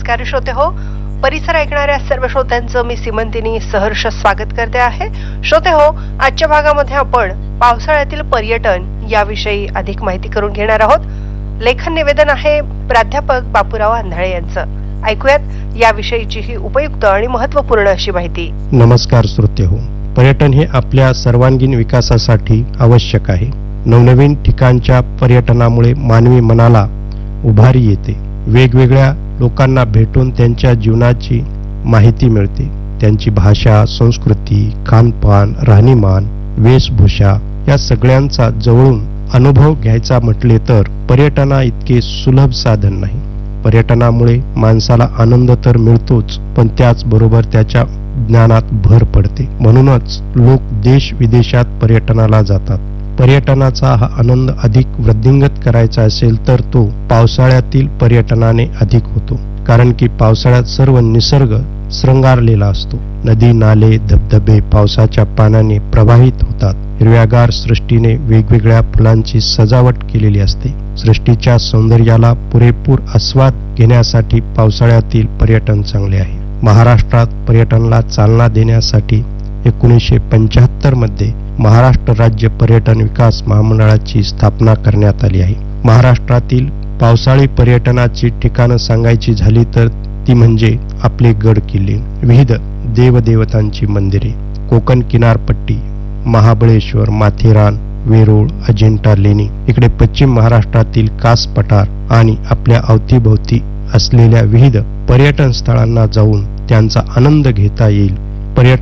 नमस्कार श्रोते हो, परिसर ऐकणाऱ्या सर्व श्रोत्यांचं मी सीमंतिनी सहर्ष स्वागत करते आहे. श्रोते हो, आजच्या भागामध्ये आपण पावसाळ्यातील पर्यटन याविषयी अधिक माहिती करून घेणार आहोत. लेखन निवेदन आहे प्राध्यापक बापूराव आंधळे यांचं. ऐकूयात याविषयीची ही उपयुक्त आणि महत्त्वपूर्ण अशी माहिती. नमस्कार श्रोते हो, पर्यटन हे आपल्या सर्वांगीण विकासासाठी आवश्यक आहे. नवनवीन ठिकाणच्या पर्यटनामुळे मानवी मनाला उभारी येते. वेगवेगळ्या लोकांना भेटून त्यांच्या जीवनाची माहिती मिळते. त्यांची भाषा, संस्कृती, खानपान, राहणीमान, वेशभूषा या सगळ्यांचा जवळून अनुभव घ्यायचा म्हटले तर पर्यटना इतके सुलभ साधन नाही. पर्यटनामुळे माणसाला आनंद तर मिळतोच, पण त्याचबरोबर त्याच्या ज्ञानात भर पडते. म्हणूनच लोक देश विदेशात पर्यटनाला जातात. पर्यटनाचा हा आनंद अधिक वृद्धिंगत करायचा असेल तर तो पावसाळ्यातील पर्यटनाने अधिक होतो. कारण की पावसाळ्यात सर्व निसर्ग श्रंगारलेला असतो. नदी, नाले, धबधबे पावसाच्या पाण्याने प्रवाहित होतात. हिरव्यागार सृष्टीने वेगवेगळ्या फुलांची सजावट केलेली असते. सृष्टीच्या सौंदर्याला पुरेपूर आस्वाद घेण्यासाठी पावसाळ्यातील पर्यटन चांगले आहे. महाराष्ट्रात पर्यटनाला चालना देण्यासाठी 1975 मध्ये महाराष्ट्र राज्य पर्यटन विकास महामंडळाची स्थापना करण्यात आली आहे. महाराष्ट्रातील पावसाळी पर्यटनाची ठिकाणं सांगायची झाली तर ती म्हणजे आपले गड किल्ले, विविध देवदेवतांची मंदिरे, कोकण किनारपट्टी, महाबळेश्वर, माथेरान, वेरूळ, अजिंठा लेणी. इकडे पश्चिम महाराष्ट्रातील कास पठार आणि आपल्या अवतीभोवती असलेल्या विविध पर्यटन स्थळांना जाऊन त्यांचा आनंद घेता येईल. पर्यटन